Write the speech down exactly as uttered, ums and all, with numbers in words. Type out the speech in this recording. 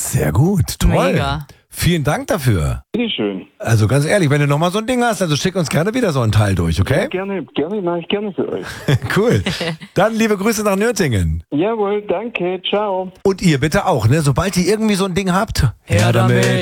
Sehr gut, toll. Mega. Vielen Dank dafür. Bitteschön. Also ganz ehrlich, wenn du nochmal so ein Ding hast, also schick uns gerne wieder so ein Teil durch, okay? Ja, gerne, gerne, mache ich gerne für euch. Cool. Dann liebe Grüße nach Nürtingen. Jawohl, danke, ciao. Und ihr bitte auch, ne? Sobald ihr irgendwie so ein Ding habt, Her damit.